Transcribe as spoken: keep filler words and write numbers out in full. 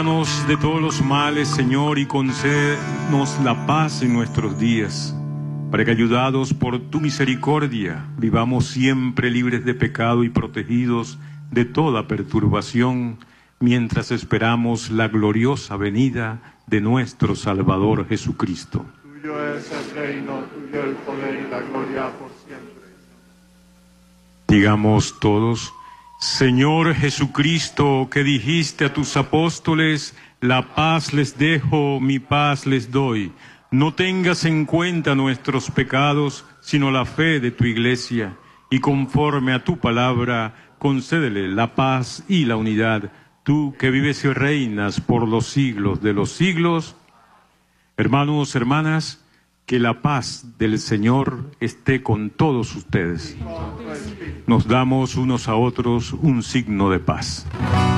Líbranos de todos los males, Señor, y concédenos la paz en nuestros días, para que, ayudados por tu misericordia, vivamos siempre libres de pecado y protegidos de toda perturbación, mientras esperamos la gloriosa venida de nuestro Salvador Jesucristo. Tuyo es el reino, tuyo el poder y la gloria por siempre. Digamos todos: Señor Jesucristo, que dijiste a tus apóstoles, la paz les dejo, mi paz les doy. No tengas en cuenta nuestros pecados, sino la fe de tu Iglesia, y conforme a tu palabra, concédele la paz y la unidad, tú que vives y reinas por los siglos de los siglos. Hermanos, hermanas, que la paz del Señor esté con todos ustedes. Nos damos unos a otros un signo de paz.